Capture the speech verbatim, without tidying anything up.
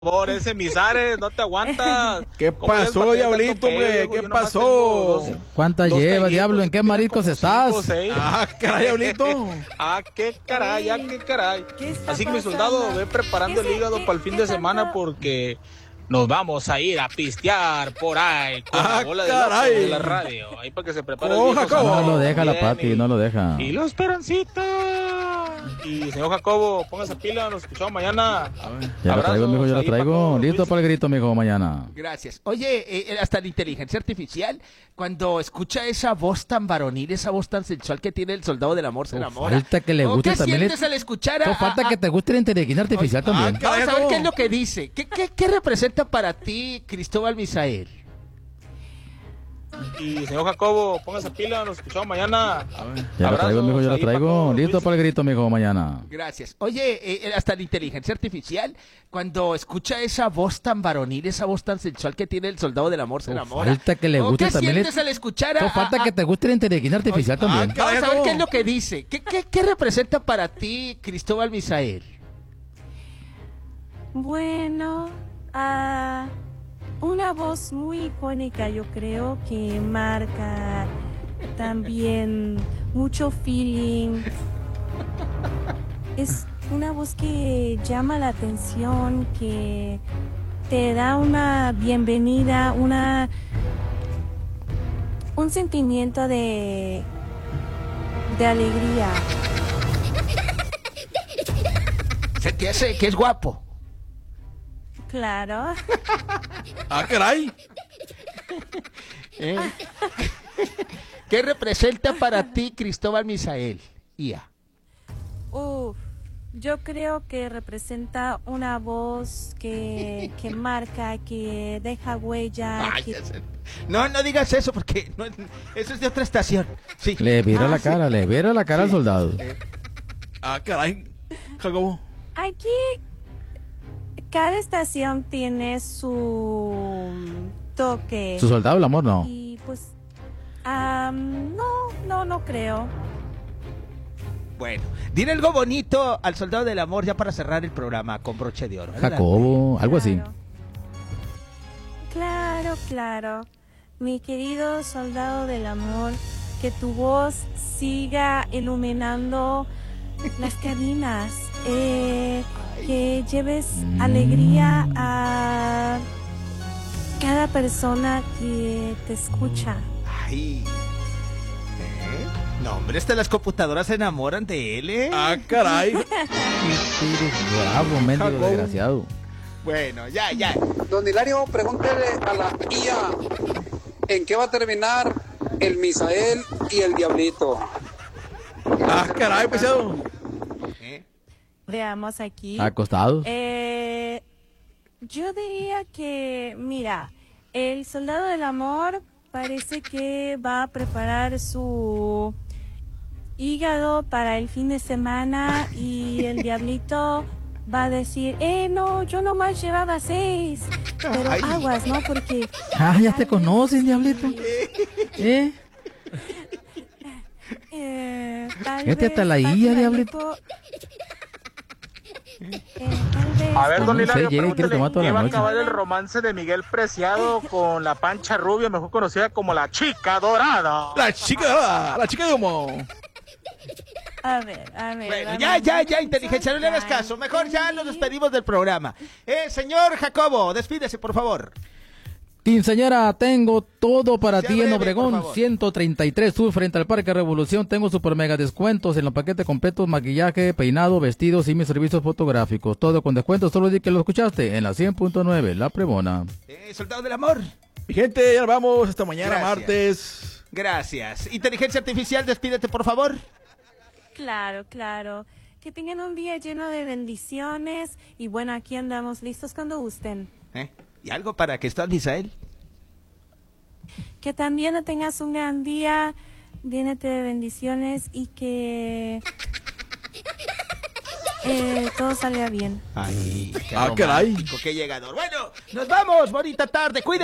Por ese Misares, no te aguantas. ¿Qué pasó, diablito, hombre? ¿Qué pasó? ¿Cuántas llevas, diablo? ¿En qué mariscos estás? Cinco, ah, caray, diablito. ah, qué caray, ah, qué caray. Así que mi soldado, ve preparando el hígado para el fin de semana porque nos vamos a ir a pistear por ahí con ah, la bola caray. de, de la radio. Ahí para que se prepare Oh, el viejo. No lo deja la Pati, no lo deja. Y los Esperancita. Y señor Jacobo, póngase pila, nos escuchamos mañana. Ya lo traigo, mijo, ya lo traigo. Listo para el grito, mijo, mañana. Gracias. Oye, eh, hasta la inteligencia artificial, cuando escucha esa voz tan varonil, esa voz tan sensual que tiene el soldado del amor, se enamora. Falta que le guste ¿Qué también. sientes al escuchar a, No, falta a, a, que te guste la inteligencia artificial Oye, también. Ah, vamos a ver qué es lo que dice. ¿Qué, qué, qué representa para ti Cristóbal Misael? Y señor Jacobo, póngase pila, nos escuchamos mañana. Ya lo traigo, mijo, ya lo traigo. Listo para el grito, mijo, mañana. Gracias. Oye, eh, hasta la inteligencia artificial, cuando escucha esa voz tan varonil, esa voz tan sensual que tiene el soldado del amor, se enamora. Falta que le guste ¿Qué también. sientes al escuchar a, No, falta a, que te guste la inteligencia artificial Oye, también. Ah, vamos a ver qué es lo que dice. ¿Qué, qué, qué representa para ti Cristóbal Misael? Bueno, ah... una voz muy icónica, yo creo que marca también mucho feeling. Es una voz que llama la atención, que te da una bienvenida, una un sentimiento de de alegría. Se te hace que es guapo. Claro. Ah, caray. ¿Eh? ¿Qué representa para ti Cristóbal Misael? Ia. Uf, yo creo que representa una voz que, que marca, que deja huella. Ay, que... ya sé. No, no digas eso porque no, eso es de otra estación. Sí. Le vira Ah, la sí. cara, le vira la cara Sí. al soldado. Ah, caray. Jacobo. Aquí cada estación tiene su toque. Su soldado del amor, no. Y pues, um, no, no, no creo. Bueno, dile algo bonito al soldado del amor ya para cerrar el programa con broche de oro. Adelante. Jacobo, algo así. Claro. Claro, claro. Mi querido soldado del amor, que tu voz siga iluminando las cabinas. Eh, que lleves alegría a cada persona que te escucha. Ay. ¿Eh? No, hombre, hasta las computadoras se enamoran de él, ¿eh? Ah, caray. Bravo, mendigo Jacobo. desgraciado. Bueno, ya, ya. Don Hilario, pregúntele a la I A en qué va a terminar el Misael y el Diablito. Ah, caray, pesado. ¿Eh? Veamos aquí. Acostados. Eh, yo diría que, mira, el soldado del amor parece que va a preparar su hígado para el fin de semana y el diablito va a decir, eh, no, yo nomás llevaba seis. Pero Ay. aguas, ¿no? Porque... Ah, ya te conocen, diablito. ¿Eh? Eh, tal Vete hasta vez la va I A, Clarito, diablito. eh, tal vez A ver, Pues don no sé, Hilario, llega y quiere pregúntele tomar toda qué la va a noche. acabar el romance de Miguel Preciado con la Pancha Rubia, mejor conocida como la Chica Dorada. La chica, la chica de humo. A ver, a ver. Bueno, dame ya, un ya, ya, momento, inteligencia, no le hagas caso. Mejor ya nos tranqui. despedimos del programa. Eh, señor Jacobo, despídese, por favor. Quinceañera, tengo todo para Sea ti en breve, Obregón, por favor. ciento treinta y tres Sur, frente al Parque Revolución. Tengo super mega descuentos en los paquetes completos, maquillaje, peinado, vestidos y mis servicios fotográficos. Todo con descuento, solo di que lo escuchaste en la cien punto nueve, La Prebona. Eh, soldado del amor. Mi gente, ya nos vamos. Hasta mañana, Gracias. martes. Gracias. Inteligencia artificial, despídete, por favor. Claro, claro. Que tengan un día lleno de bendiciones. Y bueno, aquí andamos listos cuando gusten. ¿Eh? ¿Y algo para que estés, Misael? Que también tengas un gran día, llénate de bendiciones y que eh, todo salga bien. Ay, qué Ah, caray. romántico, qué llegador. Bueno, nos vamos. Bonita tarde. Cuídense.